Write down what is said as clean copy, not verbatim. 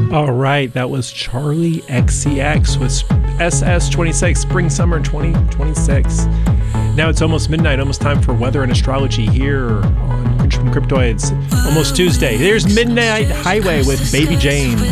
All right, that was Charlie XCX with SS26, Spring Summer 2026. Now it's almost midnight, almost time for weather and astrology here on From Cryptoids. Almost Tuesday. There's Midnight Highway with Baby Jane.